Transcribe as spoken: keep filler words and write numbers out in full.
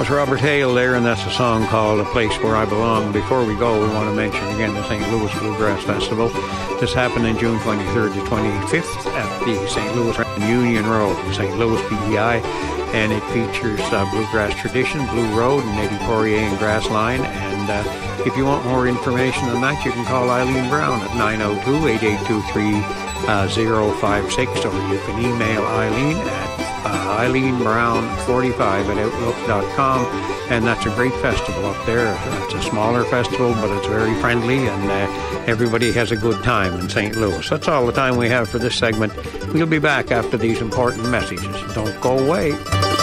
was Robert Hale there, and that's a song called A Place Where I Belong. Before we go, we want to mention again the Saint Louis Bluegrass Festival. This happened in June twenty-third to twenty-fifth at the Saint Louis Union Road, Saint Louis P E I, and it features uh, Bluegrass Tradition, Blue Road, and Eddie Poirier and Grassline. And uh, if you want more information on that, you can call Eileen Brown at nine oh two, eight eight two three, zero five six, or you can email Eileen at Uh, Eileen Brown forty-five at outlook dot com, and that's a great festival up there. It's a smaller festival, but it's very friendly, and uh, everybody has a good time in Saint Louis. That's all the time we have for this segment. We'll be back after these important messages. Don't go away.